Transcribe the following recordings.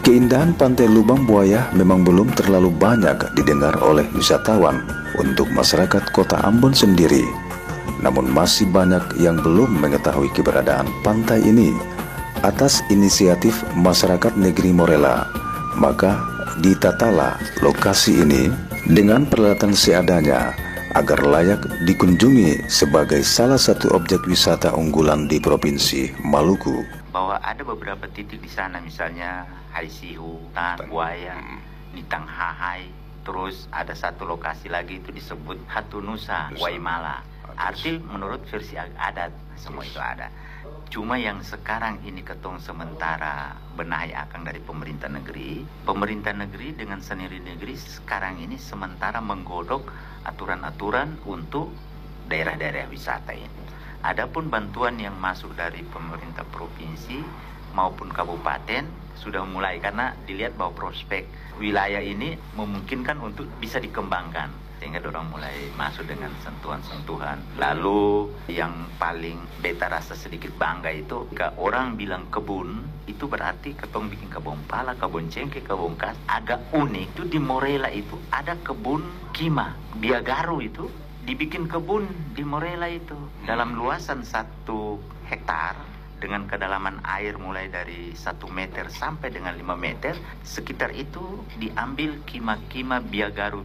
Keindahan Pantai Lubang Buaya memang belum terlalu banyak didengar oleh wisatawan untuk masyarakat kota Ambon sendiri. Namun masih banyak yang belum mengetahui keberadaan pantai ini. Atas inisiatif masyarakat negeri Morela, maka ditatalah lokasi ini dengan peralatan seadanya agar layak dikunjungi sebagai salah satu objek wisata unggulan di Provinsi Maluku. Bahwa ada beberapa titik di sana, misalnya Haisihu, Buaya, Nitang Hahai, terus ada satu lokasi lagi itu disebut Hatunusa, Waimala. Arti menurut versi adat semua itu ada. Cuma yang sekarang ini ketong sementara benahi akang dari pemerintah negeri dengan sendiri negeri sekarang ini sementara menggodok aturan-aturan untuk daerah-daerah wisata ini. Adapun bantuan yang masuk dari pemerintah provinsi maupun kabupaten sudah mulai, karena dilihat bahwa prospek wilayah ini memungkinkan untuk bisa dikembangkan, sehingga orang mulai masuk dengan sentuhan-sentuhan. Lalu yang paling beta rasa sedikit bangga itu, jika orang bilang kebun, itu berarti ketong bikin kebun pala, kebun cengkeh, kebun kas. Agak unik itu di Morela itu ada kebun kima, biagaru itu dibikin kebun di Morela itu. Dalam luasan 1 hektar dengan kedalaman air mulai dari 1 meter sampai dengan 5 meter, sekitar itu diambil kima-kima biagaru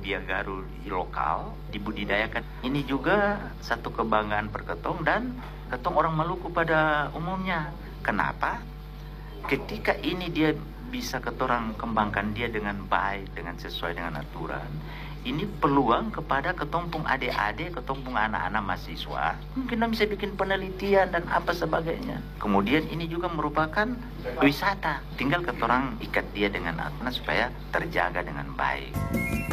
lokal, dibudidayakan. Ini juga satu kebanggaan perketong dan ketong orang Maluku pada umumnya. Kenapa? Ketika ini dia bisa ketorang kembangkan dia dengan baik, dengan sesuai dengan aturan. Ini peluang kepada ketompung adik-adik, ketompung anak-anak mahasiswa. Mungkin bisa bikin penelitian dan apa sebagainya. Kemudian ini juga merupakan wisata. Tinggal ketorang ikat dia dengan aturan supaya terjaga dengan baik.